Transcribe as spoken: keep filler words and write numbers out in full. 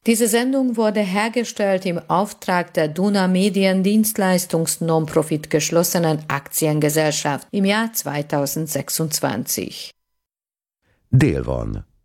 Diese Sendung wurde hergestellt im Auftrag der Duna Medien Dienstleistungs-Non-Profit geschlossenen Aktiengesellschaft im Jahr zweitausendsechsundzwanzig. Dél van.